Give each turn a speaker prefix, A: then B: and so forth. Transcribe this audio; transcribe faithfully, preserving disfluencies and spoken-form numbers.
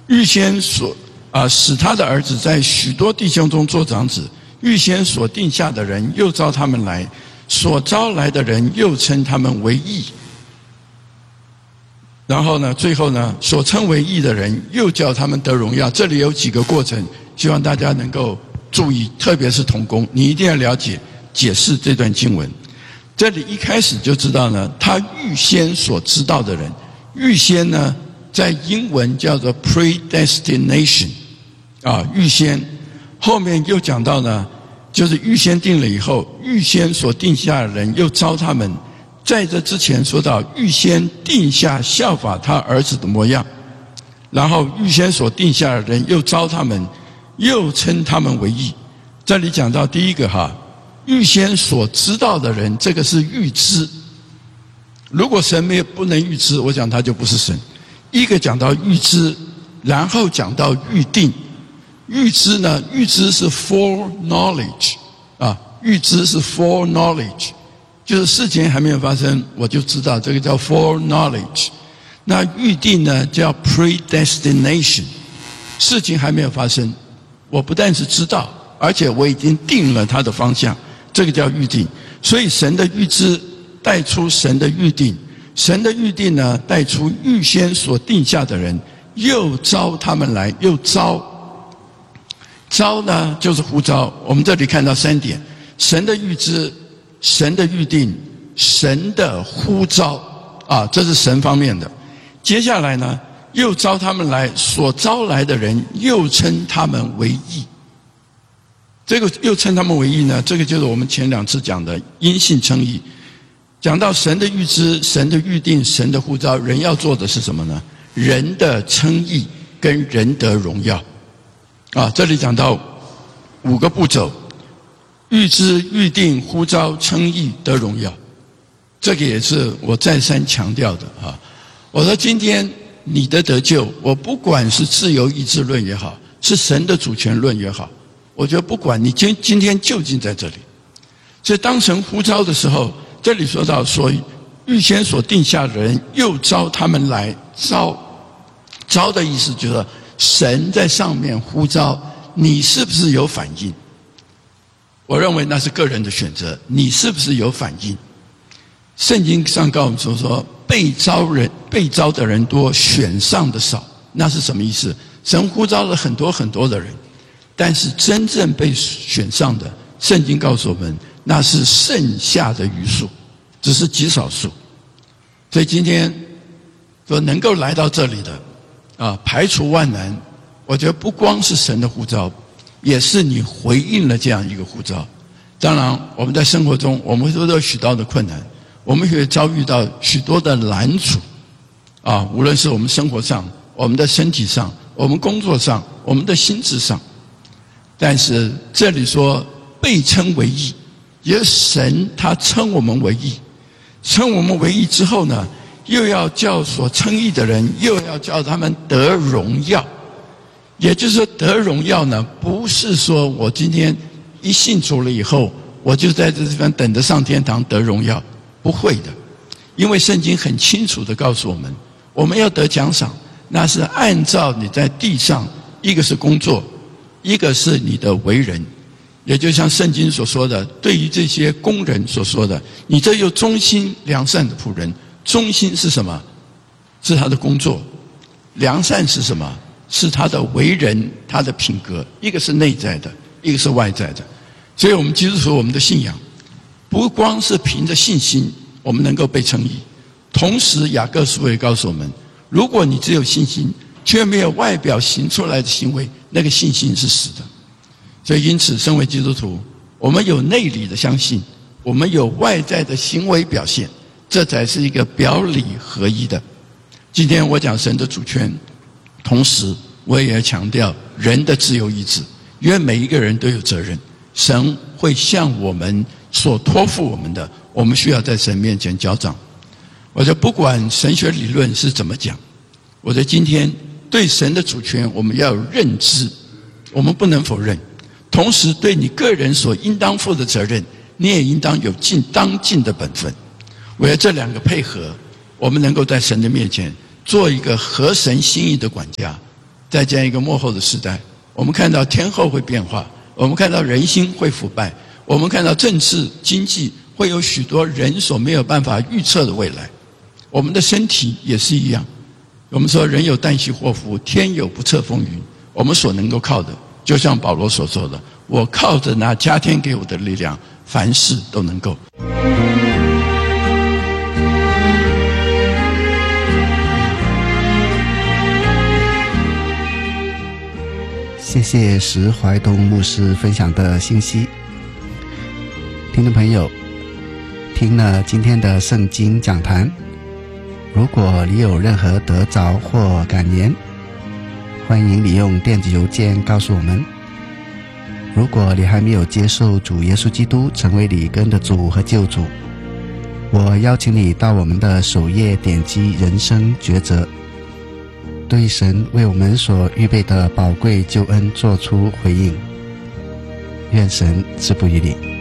A: 预先所啊使他的儿子在许多弟兄中做长子，预先所定下的人又招他们来，所招来的人又称他们为义。然后呢，最后呢，所称为义的人又叫他们得荣耀。这里有几个过程，希望大家能够注意，特别是同工，你一定要了解解释这段经文。这里一开始就知道呢，他预先所知道的人，预先呢，在英文叫做 predestination， 啊，预先。后面又讲到呢，就是预先定了以后，预先所定下的人又招他们。在这之前说到，预先定下效法他儿子的模样，然后预先所定下的人又招他们，又称他们为义。这里讲到第一个哈，预先所知道的人，这个是预知。如果神没有不能预知，我讲他就不是神。一个讲到预知，然后讲到预定。预知呢，预知是 foreknowledge 啊，预知是 foreknowledge。就是事情还没有发生，我就知道，这个叫 foreknowledge。那预定呢，叫 predestination。事情还没有发生，我不但是知道，而且我已经定了它的方向，这个叫预定。所以神的预知带出神的预定，神的预定呢带出预先所定下的人，又招他们来，又招。招呢就是呼召。我们这里看到三点：神的预知。神的预定，神的呼召啊，这是神方面的。接下来呢，又招他们来，所招来的人又称他们为义。这个又称他们为义呢，这个就是我们前两次讲的因信称义。讲到神的预知、神的预定、神的呼召，人要做的是什么呢？人的称义跟人得荣耀啊。这里讲到五个步骤。预知、预定、呼召、称义、得荣耀，这个也是我再三强调的啊。我说今天你的得救，我不管是自由意志论也好，是神的主权论也好，我觉得不管你今今天究竟在这里。所以当神呼召的时候，这里说到说预先所定下的人又招他们来，招招的意思就是神在上面呼召，你是不是有反应？我认为那是个人的选择，你是不是有反应？圣经上告诉我们说，说被招人被招的人多，选上的少，那是什么意思？神呼召了很多很多的人，但是真正被选上的，圣经告诉我们，那是剩下的余数，只是极少数。所以今天说能够来到这里的啊，排除万难，我觉得不光是神的呼召，也是你回应了这样一个呼召。当然我们在生活中我们都有许多的困难，我们会遭遇到许多的难处啊，无论是我们生活上、我们的身体上、我们工作上、我们的心智上。但是这里说被称为义，也是神他称我们为义，称我们为义之后呢，又要叫所称义的人，又要叫他们得荣耀。也就是说得荣耀呢，不是说我今天一信主了以后，我就在这地方等着上天堂得荣耀，不会的。因为圣经很清楚地告诉我们，我们要得奖赏，那是按照你在地上，一个是工作，一个是你的为人。也就像圣经所说的，对于这些工人所说的，你这有忠心良善的仆人。忠心是什么？是他的工作。良善是什么？是他的为人，他的品格。一个是内在的，一个是外在的。所以我们基督徒，我们的信仰不光是凭着信心我们能够被称义，同时雅各书也告诉我们，如果你只有信心却没有外表行出来的行为，那个信心是死的。所以因此身为基督徒，我们有内里的相信，我们有外在的行为表现，这才是一个表里合一的。今天我讲神的主权，同时我也要强调人的自由意志，因为每一个人都有责任，神会向我们所托付我们的，我们需要在神面前交账。我觉得不管神学理论是怎么讲，我觉得今天对神的主权我们要有认知，我们不能否认。同时对你个人所应当负的责任，你也应当有尽当尽的本分。我觉得这两个配合，我们能够在神的面前做一个合神心意的管家， 在这样一个末后的时代，我们看到天候会变化，我们看到人心会腐败，我们看到政治经济会有许多人所没有办法预测的未来。我们的身体也是一样，我们说人有旦夕祸福，天有不测风云，我们所能够靠的，就像保罗所说的，我靠着那加添给我的力量，凡事都能够。
B: 谢谢石怀东牧师分享的信息。听众朋友，听了今天的圣经讲坛，如果你有任何得着或感言，欢迎你用电子邮件告诉我们。如果你还没有接受主耶稣基督成为你个人的主和救主，我邀请你到我们的首页点击人生抉择，对神为我们所预备的宝贵救恩做出回应。愿神赐福于你。